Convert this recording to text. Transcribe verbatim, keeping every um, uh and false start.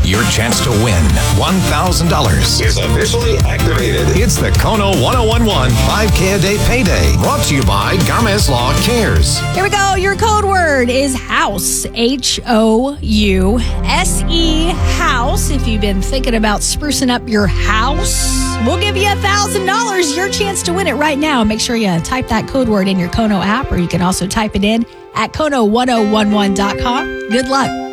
Your chance to win one thousand dollars is officially activated. It's the Kono ten eleven five K a day payday. Brought to you by Gomez Law Cares. Here we go. Your code word is house. H O U S E, house. If you've been thinking about sprucing up your house, we'll give you one thousand dollars. Your chance to win it right now. Make sure you type that code word in your Kono app, or you can also type it in at kono ten eleven dot com. Good luck.